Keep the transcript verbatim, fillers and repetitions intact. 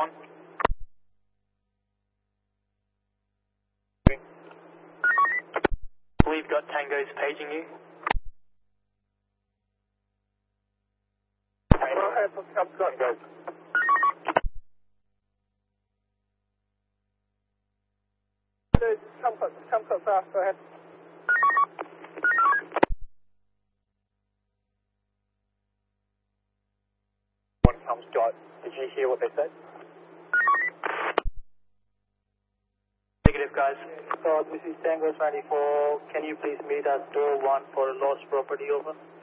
one. We've got Tango's paging you. Go ahead, come, come, guys. Come, come, come, fast, go ahead. One comes, Scott. Did you hear what they said? Negative, guys. So this is Tango ninety-four. Can you please meet us door one for lost property, over?